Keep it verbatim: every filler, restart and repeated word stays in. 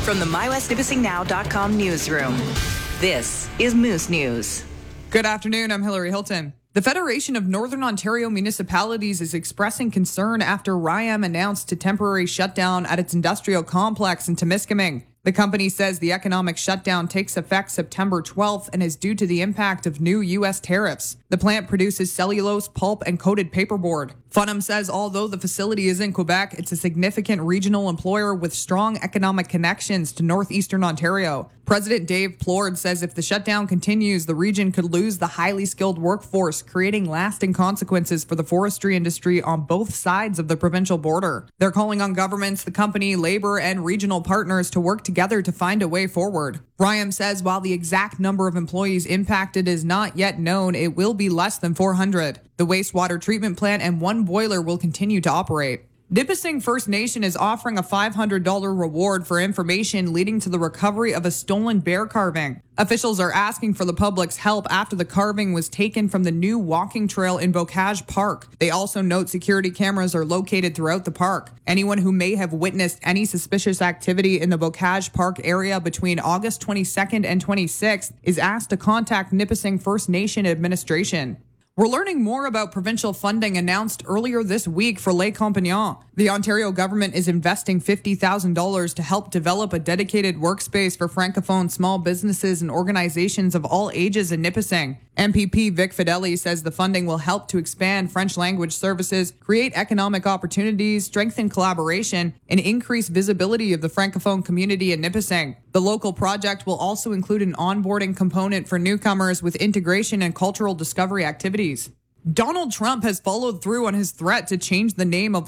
From the my west nipissing now dot com newsroom, this is Moose News. Good afternoon, I'm Hillary Hilton. The Federation of Northern Ontario Municipalities is expressing concern after R I A M announced a temporary shutdown at its industrial complex in Temiskaming. The company says the economic shutdown takes effect September twelfth and is due to the impact of new U S tariffs. The plant produces cellulose, pulp, and coated paperboard. Funham says although the facility is in Quebec, it's a significant regional employer with strong economic connections to northeastern Ontario. President Dave Plord says if the shutdown continues, the region could lose the highly skilled workforce, creating lasting consequences for the forestry industry on both sides of the provincial border. They're calling on governments, the company, labor, and regional partners to work together to find a way forward. R I A M says while the exact number of employees impacted is not yet known, it will be less than four hundred. The wastewater treatment plant and one boiler will continue to operate. Nipissing First Nation is offering a five hundred dollars reward for information leading to the recovery of a stolen bear carving. Officials are asking for the public's help after the carving was taken from the new walking trail in Bocage Park. They also note security cameras are located throughout the park. Anyone who may have witnessed any suspicious activity in the Bocage Park area between August twenty-second and twenty-sixth is asked to contact Nipissing First Nation administration. We're learning more about provincial funding announced earlier this week for Lake Compagnon. The Ontario government is investing fifty thousand dollars to help develop a dedicated workspace for Francophone small businesses and organizations of all ages in Nipissing. M P P Vic Fideli says the funding will help to expand French language services, create economic opportunities, strengthen collaboration, and increase visibility of the Francophone community in Nipissing. The local project will also include an onboarding component for newcomers with integration and cultural discovery activities. Donald Trump has followed through on his threat to change the name of